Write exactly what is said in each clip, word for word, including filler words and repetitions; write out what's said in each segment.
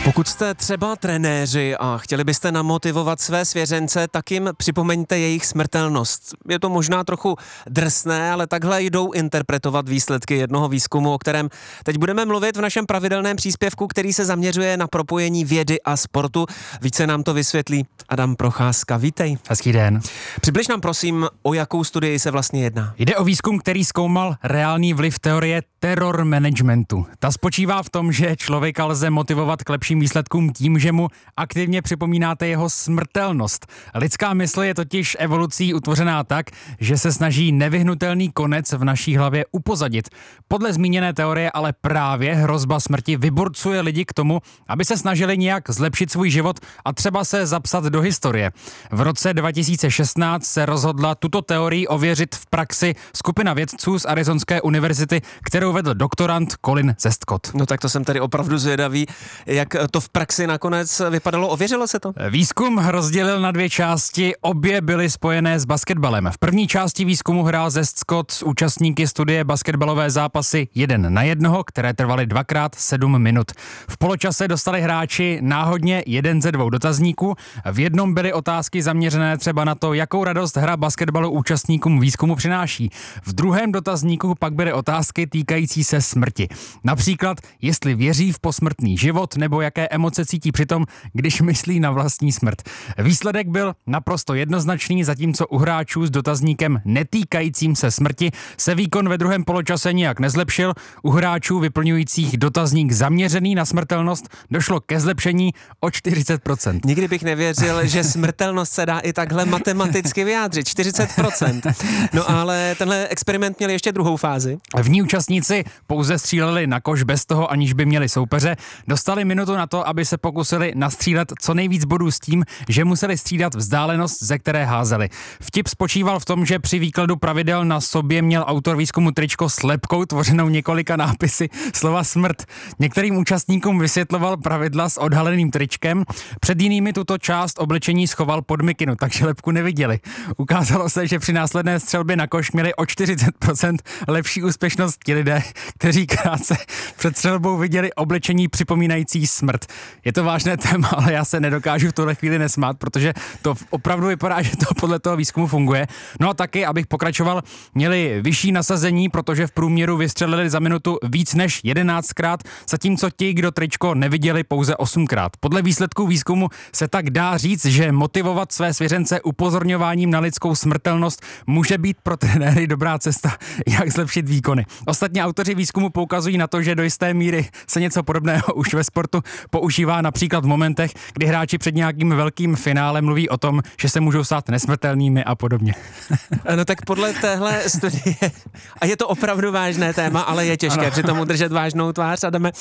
Pokud jste třeba trenéři a chtěli byste namotivovat své svěřence, tak jim připomeňte jejich smrtelnost. Je to možná trochu drsné, ale takhle jdou interpretovat výsledky jednoho výzkumu, o kterém teď budeme mluvit v našem pravidelném příspěvku, který se zaměřuje na propojení vědy a sportu. Více nám to vysvětlí Adam Procházka. Vítej. Hezký den. Přibliž nám prosím, o jakou studii se vlastně jedná. Jde o výzkum, který zkoumal reálný vliv teorie terror managementu. Ta spočívá v tom, že člověka lze motivovat k lepším výsledkům tím, že mu aktivně připomínáte jeho smrtelnost. Lidská mysl je totiž evolucí utvořená tak, že se snaží nevyhnutelný konec v naší hlavě upozadit. Podle zmíněné teorie ale právě hrozba smrti vyburcuje lidi k tomu, aby se snažili nějak zlepšit svůj život a třeba se zapsat do historie. V roce dva tisíce šestnáct se rozhodla tuto teorii ověřit v praxi skupina vědců z Arizonské univerzity, kterou vedl doktorand Colin Westcott. No tak to jsem tady opravdu zvědavý, jak to v praxi nakonec vypadalo. Ověřilo se to? Výzkum rozdělil na dvě části, obě byly spojené s basketbalem. V první části výzkumu hrál Westcott s účastníky studie basketbalové zápasy jeden na jednoho, které trvaly dvakrát sedm minut. V poločase dostali hráči náhodně jeden ze dvou dotazníků. V jednom byly otázky zaměřené třeba na to, jakou radost hra basketbalu účastníkům výzkumu přináší. V druhém dotazníku pak byly otázky týkající se smrti. Například, jestli věří v posmrtný život nebo jaké emoce cítí přitom, když myslí na vlastní smrt. Výsledek byl naprosto jednoznačný, zatímco u hráčů s dotazníkem netýkajícím se smrti se výkon ve druhém poločase nijak nezlepšil. U hráčů vyplňujících dotazník zaměřený na smrtelnost došlo ke zlepšení o čtyřicet procent. Nikdy bych nevěřil, že smrtelnost se dá i takhle matematicky vyjádřit. čtyřicet procent. No ale tenhle experiment měl ještě druhou fázi. V ní účastníci pouze stříleli na koš bez toho, aniž by měli soupeře. Dostali minutu na to, aby se pokusili nastřílet co nejvíc bodů s tím, že museli střídat vzdálenost, ze které házeli. Vtip spočíval v tom, že při výkladu pravidel na sobě měl autor výzkumu tričko s lebkou tvořenou několika nápisy slova smrt. Některým účastníkům vysvětloval pravidla s odhaleným tričkem, před jinými tuto část oblečení schoval pod mikinu, takže lebku neviděli. Ukázalo se, že při následné střelbě na koš měli o čtyřicet procent lepší úspěšnost ti lidé, kteří krátce před střelbou viděli oblečení připomínající smrt. Je to vážné téma, ale já se nedokážu v tuhle chvíli nesmát, protože to opravdu vypadá, že to podle toho výzkumu funguje. No a taky, abych pokračoval, měli vyšší nasazení, protože v průměru vystřelili za minutu víc než jedenáctkrát, zatímco ti, kdo tričko neviděli, pouze osmkrát. Podle výsledků výzkumu se tak dá říct, že motivovat své svěřence upozorňováním na lidskou smrtelnost může být pro trenéry dobrá cesta, jak zlepšit výkony. Ostatně autoři výzkumu poukazují na to, že do jisté míry se něco podobného už ve sportu používá například v momentech, kdy hráči před nějakým velkým finále mluví o tom, že se můžou stát nesmrtelnými a podobně. No tak podle téhle studie, a je to opravdu vážné téma, ale je těžké ano. Přitom udržet vážnou tvář, Adame.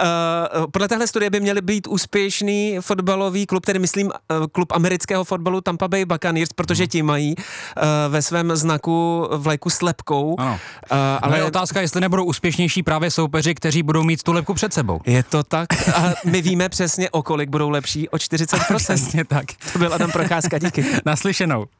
Uh, podle téhle studie by měli být úspěšný fotbalový klub, tedy myslím uh, klub amerického fotbalu Tampa Bay Buccaneers, protože ti mají uh, ve svém znaku vlajku s lebkou. Ano. Uh, ale je otázka, jestli nebudou úspěšnější právě soupeři, kteří budou mít tu lebku před sebou. Je to tak a my víme přesně, o kolik budou lepší, o čtyřicet procent. Přesně tak. To byl Adam Procházka, díky. Naslyšenou.